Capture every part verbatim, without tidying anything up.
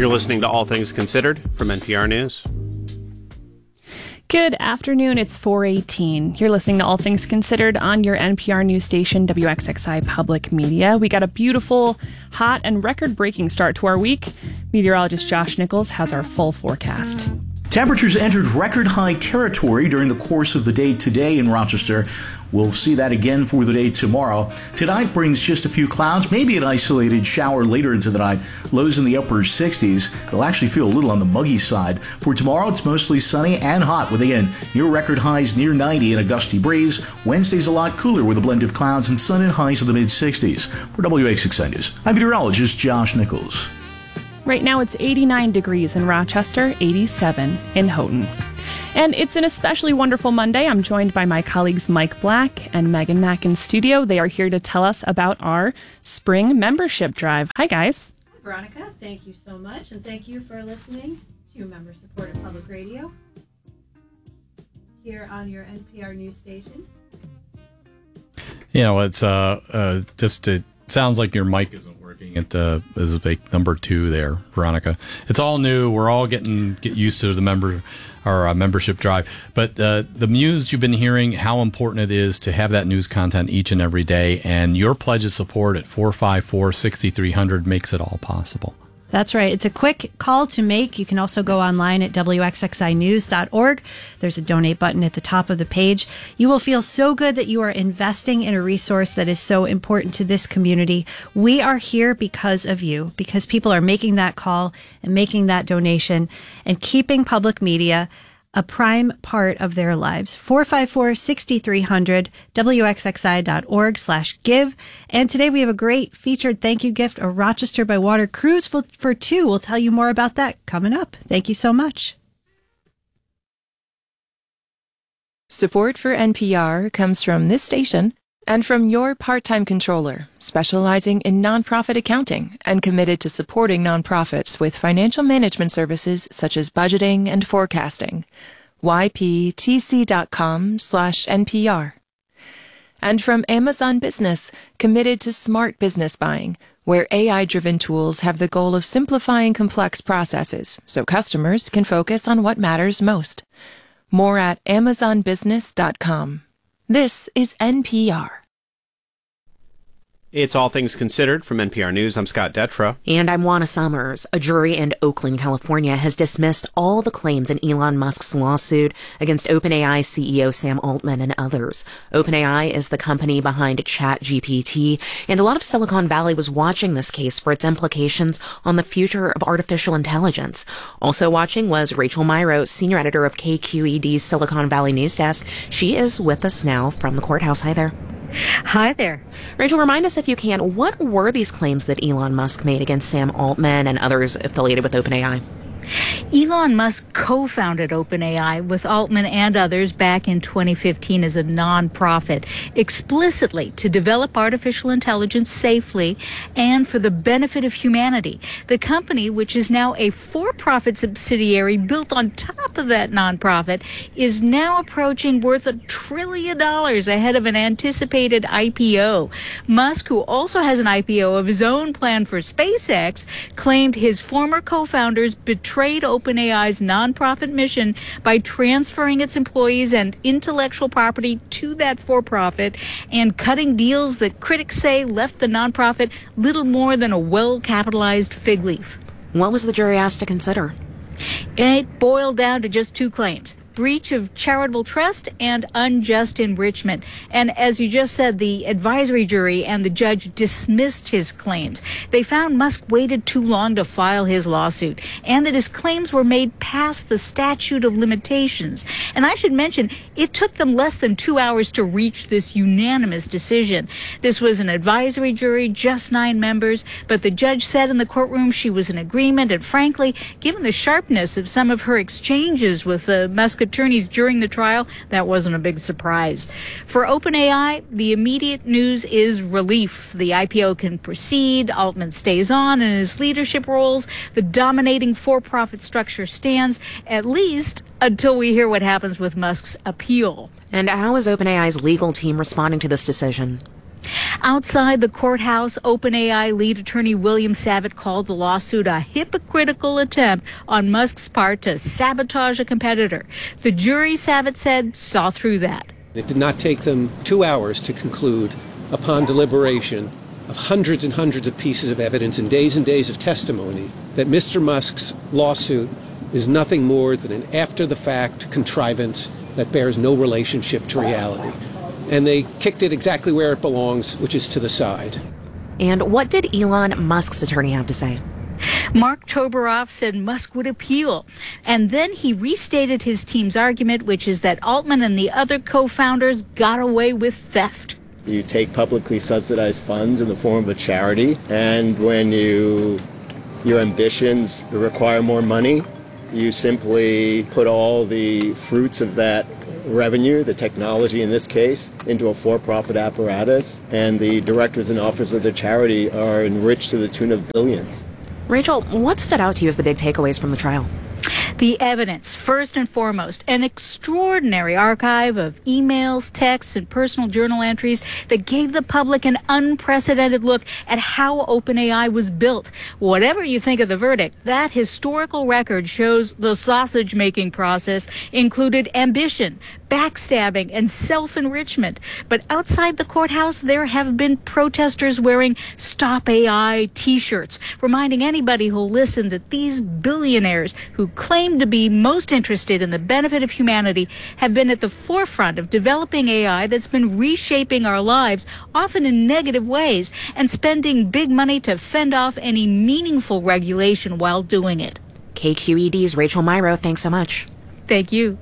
You're listening to All Things Considered from N P R News. Good afternoon, it's four eighteen. You're listening to All Things Considered on your N P R news station, W X X I Public Media. We got a beautiful, hot, and record-breaking start to our week. Meteorologist Josh Nichols has our full forecast. Temperatures entered record-high territory during the course of the day today in Rochester. We'll see that again for the day tomorrow. Tonight brings just a few clouds, maybe an isolated shower later into the night. Lows in the upper sixties. It'll actually feel a little on the muggy side. For tomorrow, it's mostly sunny and hot with, again, near record highs near ninety and a gusty breeze. Wednesday's a lot cooler with a blend of clouds and sun and highs in the mid-sixties. For W X X I News, I'm meteorologist Josh Nichols. Right now it's eighty-nine degrees in Rochester, eighty-seven in Houghton. And it's an especially wonderful Monday. I'm joined by my colleagues Mike Black and Megan Mack in studio. They are here to tell us about our spring membership drive. Hi, guys. Hi, Veronica. Thank you so much, and thank you for listening to member-supported public radio here on your N P R news station. You know, it's uh, uh just it sounds like your mic isn't working. It uh, is a big number two there, Veronica. It's all new. We're all getting get used to the member. Our uh, membership drive. But uh, the news you've been hearing, how important it is to have that news content each and every day, and your pledge of support at four five four, six three zero zero makes it all possible. That's right. It's a quick call to make. You can also go online at W X X I news dot org. There's a donate button at the top of the page. You will feel so good that you are investing in a resource that is so important to this community. We are here because of you, because people are making that call and making that donation and keeping public media a prime part of their lives. four five four, six three zero zero, W X X I dot org slash give. And today we have a great featured thank you gift, a Rochester by Water cruise for, for two. We'll tell you more about that coming up. Thank you so much. Support for N P R comes from this station and from your part-time controller, specializing in nonprofit accounting and committed to supporting nonprofits with financial management services such as budgeting and forecasting. Y P T C dot com slash N P R. And from Amazon Business, committed to smart business buying, where A I-driven tools have the goal of simplifying complex processes so customers can focus on what matters most. More at Amazon Business dot com. This is N P R. It's All Things Considered from N P R News. I'm Scott Detra. And I'm Juana Summers. A jury in Oakland, California has dismissed all the claims in Elon Musk's lawsuit against OpenAI C E O Sam Altman and others. OpenAI is the company behind ChatGPT, and a lot of Silicon Valley was watching this case for its implications on the future of artificial intelligence. Also watching was Rachel Myrow, senior editor of K Q E D's Silicon Valley News Desk. She is with us now from the courthouse. Hi there. Hi there. Rachel, remind us if you can, what were these claims that Elon Musk made against Sam Altman and others affiliated with OpenAI? Elon Musk co-founded OpenAI with Altman and others back in twenty fifteen as a nonprofit, explicitly to develop artificial intelligence safely and for the benefit of humanity. The company, which is now a for-profit subsidiary built on top of that nonprofit, is now approaching worth a trillion dollars ahead of an anticipated I P O. Musk, who also has an I P O of his own planned for SpaceX, claimed his former co-founders betrayed OpenAI's nonprofit mission by transferring its employees and intellectual property to that for-profit and cutting deals that critics say left the nonprofit little more than a well-capitalized fig leaf. What was the jury asked to consider? It boiled down to just two claims: breach of charitable trust and unjust enrichment. And as you just said, the advisory jury and the judge dismissed his claims. They found Musk waited too long to file his lawsuit and that his claims were made past the statute of limitations. And I should mention, it took them less than two hours to reach this unanimous decision. This was an advisory jury, just nine members, but the judge said in the courtroom she was in agreement. And frankly, given the sharpness of some of her exchanges with the Musk attorneys during the trial, that wasn't a big surprise. For OpenAI, the immediate news is relief. The I P O can proceed, Altman stays on in his leadership roles, the dominating for-profit structure stands, at least until we hear what happens with Musk's appeal. And how is OpenAI's legal team responding to this decision? Outside the courthouse, OpenAI lead attorney William Savitt called the lawsuit a hypocritical attempt on Musk's part to sabotage a competitor. The jury, Savitt said, saw through that. It did not take them two hours to conclude, upon deliberation of hundreds and hundreds of pieces of evidence and days and days of testimony, that Mister Musk's lawsuit is nothing more than an after-the-fact contrivance that bears no relationship to reality. And they kicked it exactly where it belongs, which is to the side. And what did Elon Musk's attorney have to say? Mark Toberoff said Musk would appeal. And then he restated his team's argument, which is that Altman and the other co-founders got away with theft. You take publicly subsidized funds in the form of a charity, and when you your ambitions require more money, you simply put all the fruits of that revenue, the technology in this case, into a for-profit apparatus, and the directors and officers of the charity are enriched to the tune of billions. Rachel, what stood out to you as the big takeaways from the trial? The evidence, first and foremost, an extraordinary archive of emails, texts, and personal journal entries that gave the public an unprecedented look at how OpenAI was built. Whatever you think of the verdict, that historical record shows the sausage-making process included ambition, backstabbing, and self-enrichment. But outside the courthouse, there have been protesters wearing Stop A I t-shirts, reminding anybody who'll listen that these billionaires who claim to be most interested in the benefit of humanity have been at the forefront of developing A I that's been reshaping our lives, often in negative ways, and spending big money to fend off any meaningful regulation while doing it. K Q E D's Rachel Myrow, thanks so much. Thank you.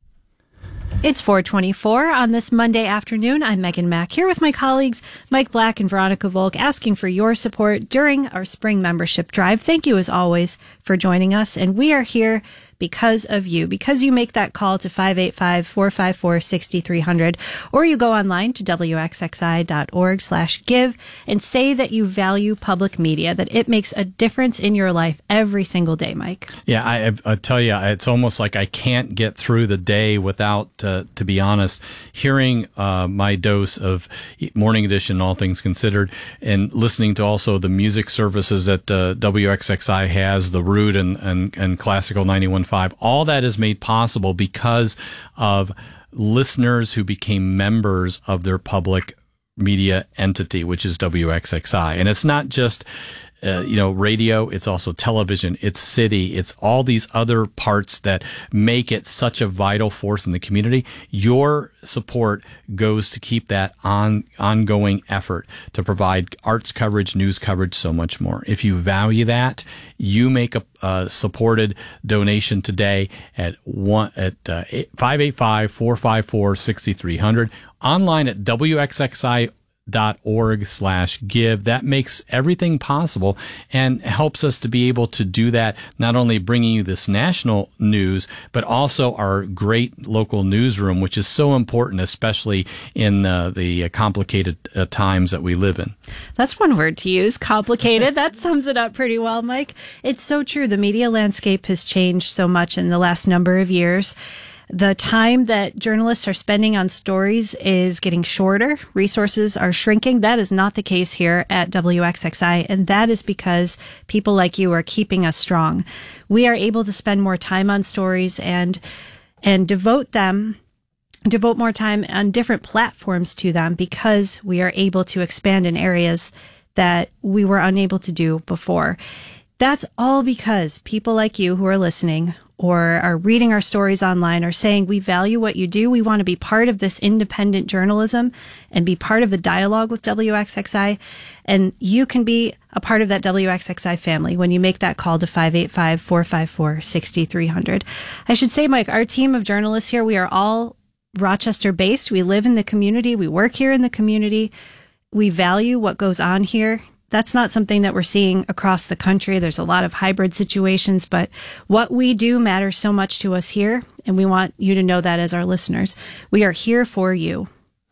It's four twenty-four on this Monday afternoon. I'm Megan Mack here with my colleagues Mike Black and Veronica Volk, asking for your support during our spring membership drive. Thank you, as always, for joining us. And we are here because of you, because you make that call to five eight five, four five four, six three zero zero, or you go online to W X X I dot org slash give and say that you value public media, that it makes a difference in your life every single day, Mike. Yeah, I, I tell you, it's almost like I can't get through the day without, uh, to be honest, hearing uh, my dose of Morning Edition, All Things Considered, and listening to also the music services that uh, W X X I has, The Root and, and, and Classical ninety-one point five. All that is made possible because of listeners who became members of their public media entity, which is W X X I. And it's not just Uh, you know, radio, it's also television, it's city, it's all these other parts that make it such a vital force in the community. Your support goes to keep that on ongoing effort to provide arts coverage, news coverage, so much more. If you value that, you make a, a supported donation today at one at uh, five eight five, four five four, six three zero zero, online at W X X I dot org slash give. That makes everything possible and helps us to be able to do that, not only bringing you this national news, but also our great local newsroom, which is so important, especially in uh, the complicated uh, times that we live in. That's one word to use, complicated. That sums it up pretty well, Mike. It's so true. The media landscape has changed so much in the last number of years. The time that journalists are spending on stories is getting shorter. Resources are shrinking. That is not the case here at W X X I, and that is because people like you are keeping us strong. We are able to spend more time on stories and and devote them, devote more time on different platforms to them because we are able to expand in areas that we were unable to do before. That's all because people like you who are listening or are reading our stories online are saying, we value what you do. We want to be part of this independent journalism and be part of the dialogue with W X X I. And you can be a part of that W X X I family when you make that call to five eight five, four five four, six three zero zero. I should say, Mike, our team of journalists here, we are all Rochester based. We live in the community. We work here in the community. We value what goes on here. That's not something that we're seeing across the country. There's a lot of hybrid situations, but what we do matters so much to us here, and we want you to know that as our listeners. We are here for you.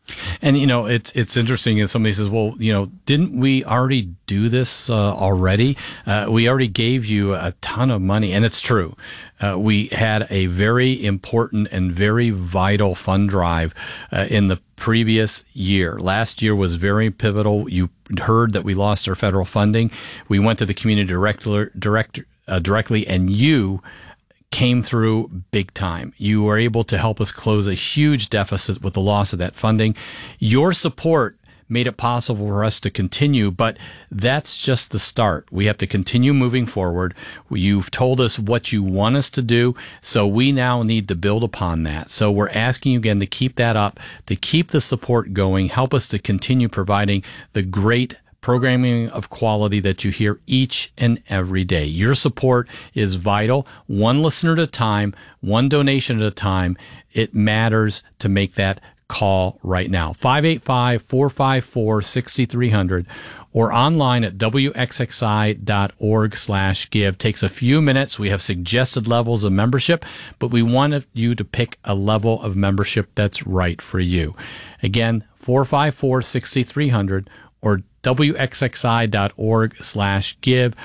And, you know, it's it's interesting if somebody says, well, you know, didn't we already do this uh, already? Uh, we already gave you a ton of money. And it's true. Uh, we had a very important and very vital fund drive uh, in the previous year. Last year was very pivotal. You heard that we lost our federal funding. We went to the community director, direct, uh, directly, and you came through big time. You were able to help us close a huge deficit with the loss of that funding. Your support made it possible for us to continue, but that's just the start. We have to continue moving forward. You've told us what you want us to do, so we now need to build upon that. So we're asking you again to keep that up, to keep the support going, help us to continue providing the great programming of quality that you hear each and every day. Your support is vital. One listener at a time, one donation at a time. It matters to make that call right now. five eight five, four five four, six three zero zero or online at W X X I dot org slash give. Takes a few minutes. We have suggested levels of membership, but we want you to pick a level of membership that's right for you. Again, four five four, six three zero zero or W X X I dot org slash give.